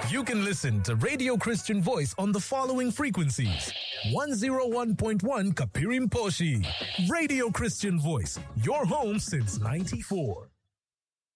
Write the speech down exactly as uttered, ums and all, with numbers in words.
You can listen to Radio Christian Voice on the following frequencies. one oh one point one Kapirim Poshi. Radio Christian Voice, your home since ninety-four.